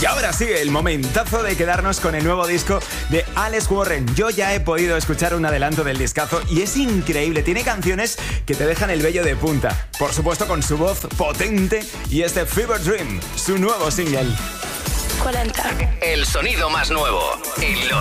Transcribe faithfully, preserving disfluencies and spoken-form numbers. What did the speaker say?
Y ahora sí, el momentazo de quedarnos con el nuevo disco de Alex Warren. Yo ya he podido escuchar un adelanto del discazo y es increíble. Tiene canciones que te dejan el vello de punta. Por supuesto con su voz potente y este Fever Dream, su nuevo single. cuarenta. El sonido más nuevo en Los